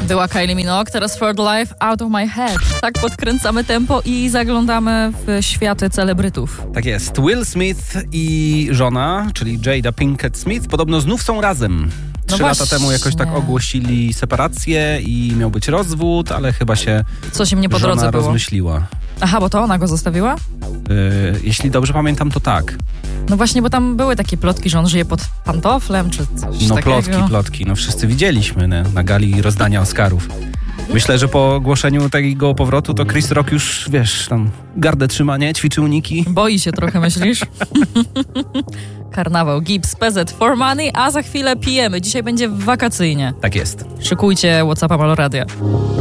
Była Kylie Minogue, teraz For the Life, Out of My Head. Tak podkręcamy tempo i zaglądamy w światy celebrytów. Tak jest. Will Smith i żona, czyli Jada Pinkett Smith, podobno znów są razem. 3 lata temu jakoś tak ogłosili separację i miał być rozwód, ale chyba się coś im nie po drodze żona było. rozmyśliła. Aha, bo to ona go zostawiła? Jeśli dobrze pamiętam, to tak. No właśnie, bo tam były takie plotki, że on żyje pod pantoflem, czy coś takiego. Plotki. No wszyscy widzieliśmy na gali rozdania Oscarów. Myślę, że po ogłoszeniu tego powrotu to Chris Rock już, wiesz, tam gardę trzyma, nie? Ćwiczy uniki. Boi się trochę, myślisz? Karnawał, Gibbs, PZ, For Money, a za chwilę pijemy. Dzisiaj będzie wakacyjnie. Tak jest. Szykujcie WhatsAppa Malo Radia.